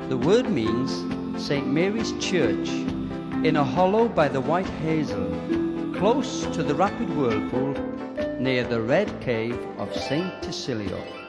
The word means St. Mary's Church, in a hollow by the White Hazel, close to the rapid whirlpool, near the Red Cave of St. Tysilio.